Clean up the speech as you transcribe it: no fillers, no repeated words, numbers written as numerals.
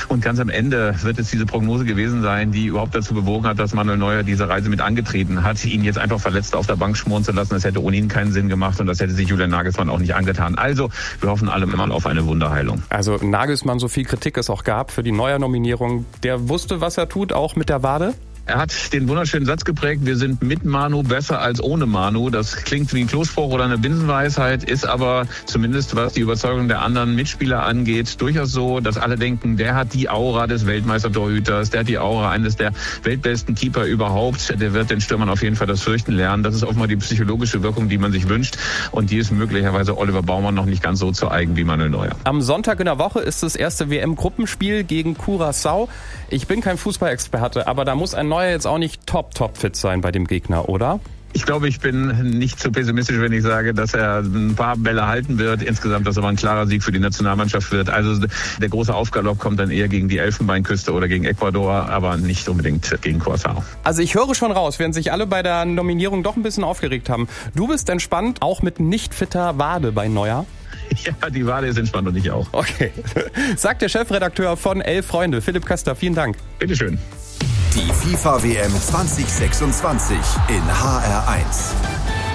Und ganz am Ende wird es diese Prognose gewesen sein, die überhaupt dazu bewogen hat, dass Manuel Neuer diese Reise mit angetreten hat. Ihn jetzt einfach verletzt auf der Bank schmoren zu lassen, das hätte ohnehin keinen Sinn gemacht und das hätte sich Julian Nagelsmann auch nicht angetan. Also wir hoffen alle mal auf eine Wunderheilung. Also Nagelsmann, so viel Kritik es auch gab für die Neuer-Nominierung, der wusste, was er tut, auch mit der Wade? Er hat den wunderschönen Satz geprägt, wir sind mit Manu besser als ohne Manu. Das klingt wie ein Klospruch oder eine Binsenweisheit, ist aber zumindest, was die Überzeugung der anderen Mitspieler angeht, durchaus so, dass alle denken, der hat die Aura des Weltmeistertorhüters, der hat die Aura eines der weltbesten Keeper überhaupt. Der wird den Stürmern auf jeden Fall das Fürchten lernen. Das ist offenbar die psychologische Wirkung, die man sich wünscht. Und die ist möglicherweise Oliver Baumann noch nicht ganz so zu eigen wie Manuel Neuer. Am Sonntag in der Woche ist das erste WM-Gruppenspiel gegen Curaçao. Ich bin kein Fußballexperte, aber da muss ein Neuer jetzt auch nicht top fit sein bei dem Gegner, oder? Ich glaube, ich bin nicht zu pessimistisch, wenn ich sage, dass er ein paar Bälle halten wird. Insgesamt, dass aber ein klarer Sieg für die Nationalmannschaft wird. Also der große Aufgalopp kommt dann eher gegen die Elfenbeinküste oder gegen Ecuador, aber nicht unbedingt gegen Curaçao. Also ich höre schon raus, während sich alle bei der Nominierung doch ein bisschen aufgeregt haben. Du bist entspannt, auch mit nicht fitter Wade bei Neuer? Ja, die Wade ist entspannt und ich auch. Okay. Sagt der Chefredakteur von 11 Freunde, Philipp Köster. Vielen Dank. Bitteschön. Die FIFA-WM 2026 in HR1.